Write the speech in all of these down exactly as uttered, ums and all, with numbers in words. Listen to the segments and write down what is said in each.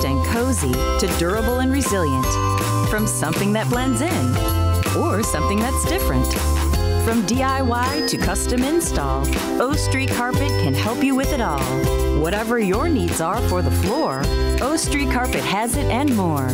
and cozy to durable and resilient. From something that blends in or something that's different. From D I Y to custom install, O Street Carpet can help you with it all. Whatever your needs are for the floor, O Street Carpet has it and more.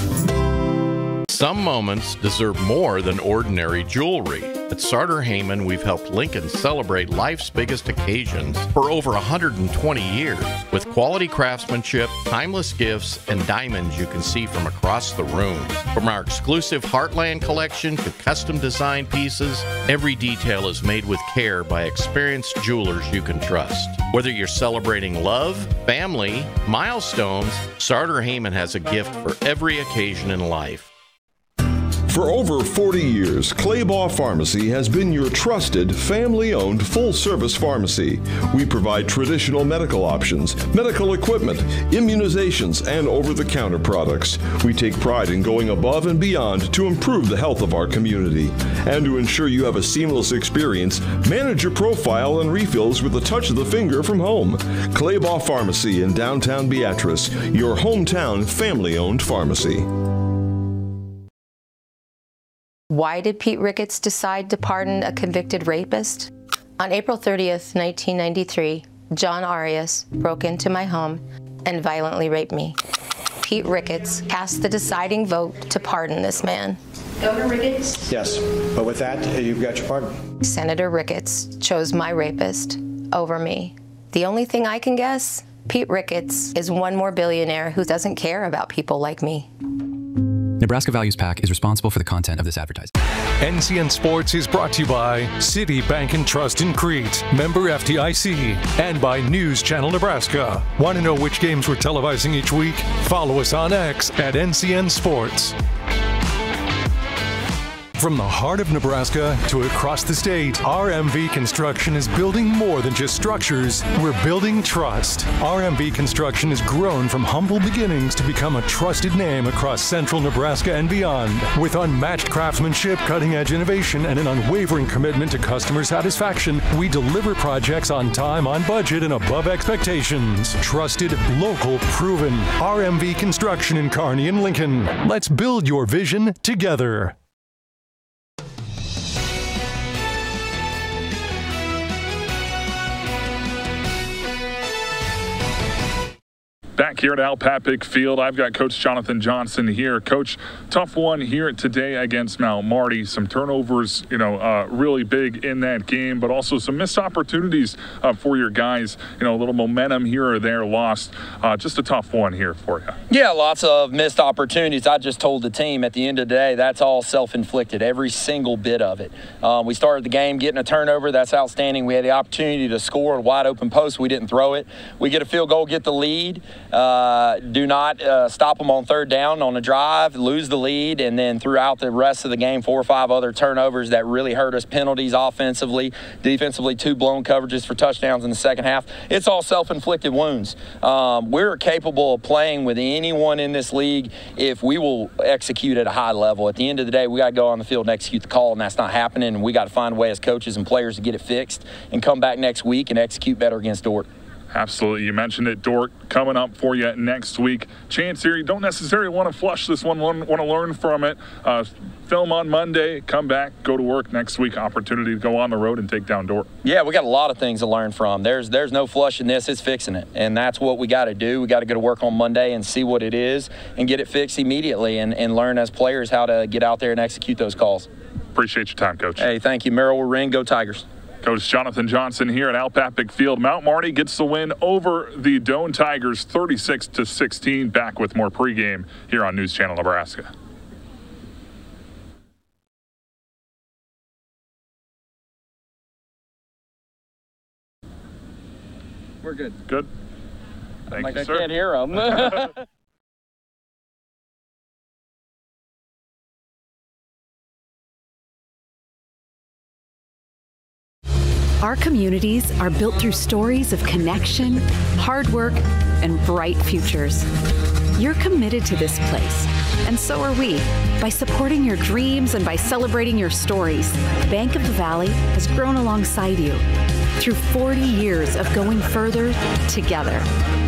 Some moments deserve more than ordinary jewelry. At Sartor Heyman, we've helped Lincoln celebrate life's biggest occasions for over one hundred twenty years. With quality craftsmanship, timeless gifts, and diamonds you can see from across the room. From our exclusive Heartland collection to custom design pieces, every detail is made with care by experienced jewelers you can trust. Whether you're celebrating love, family, milestones, Sartor Heyman has a gift for every occasion in life. For over forty years, Claybaugh Pharmacy has been your trusted, family-owned, full-service pharmacy. We provide traditional medical options, medical equipment, immunizations, and over-the-counter products. We take pride in going above and beyond to improve the health of our community. And to ensure you have a seamless experience, manage your profile and refills with a touch of the finger from home. Claybaugh Pharmacy in downtown Beatrice, your hometown family-owned pharmacy. Why did Pete Ricketts decide to pardon a convicted rapist? On April thirtieth, nineteen ninety-three, John Arias broke into my home and violently raped me. Pete Ricketts cast the deciding vote to pardon this man. Governor Ricketts? Yes, but with that, you've got your pardon. Senator Ricketts chose my rapist over me. The only thing I can guess, Pete Ricketts is one more billionaire who doesn't care about people like me. Nebraska Values PAC is responsible for the content of this advertising. N C N Sports is brought to you by City Bank and Trust in Crete, member F D I C, and by News Channel Nebraska. Want to know which games we're televising each week? Follow us on X at N C N Sports. From the heart of Nebraska to across the state, R M V Construction is building more than just structures. We're building trust. R M V Construction has grown from humble beginnings to become a trusted name across central Nebraska and beyond. With unmatched craftsmanship, cutting-edge innovation, and an unwavering commitment to customer satisfaction, we deliver projects on time, on budget, and above expectations. Trusted, local, proven. R M V Construction in Kearney and Lincoln. Let's build your vision together. Back here at Al Papik Field, I've got Coach Jonathan Johnson here. Coach, tough one here today against Mount Marty. Some turnovers, you know, uh, really big in that game, but also some missed opportunities uh, for your guys. You know, a little momentum here or there lost. Uh, just a tough one here for you. Yeah, lots of missed opportunities. I just told the team at the end of the day, that's all self-inflicted, every single bit of it. Um, we started the game getting a turnover. That's outstanding. We had the opportunity to score a wide open post. We didn't throw it. We get a field goal, get the lead. Uh, do not uh, stop them on third down on a drive, lose the lead, and then throughout the rest of the game, four or five other turnovers that really hurt us, penalties offensively, defensively, two blown coverages for touchdowns in the second half. It's all self-inflicted wounds. Um, we're capable of playing with anyone in this league if we will execute at a high level. At the end of the day, we got to go on the field and execute the call, and that's not happening, and we got to find a way as coaches and players to get it fixed and come back next week and execute better against Dordt. Absolutely. You mentioned it, Dordt, coming up for you next week. Chance here, you don't necessarily want to flush this one, want to learn from it. Uh, film on Monday, come back, go to work next week. Opportunity to go on the road and take down Dordt. Yeah, we got a lot of things to learn from. There's there's no flushing this, it's fixing it. And that's what we got to do. We got to go to work on Monday and see what it is and get it fixed immediately and, and learn as players how to get out there and execute those calls. Appreciate your time, Coach. Hey, thank you. Merrill will ring. Go Tigers. Coach Jonathan Johnson here at Al Papik Field. Mount Marty gets the win over the Doane Tigers, thirty-six to sixteen. Back with more pregame here on News Channel Nebraska. We're good. Good. Thank like you, I sir. Can't hear them. Our communities are built through stories of connection, hard work, and bright futures. You're committed to this place, and so are we. By supporting your dreams and by celebrating your stories, Bank of the Valley has grown alongside you through forty years of going further together.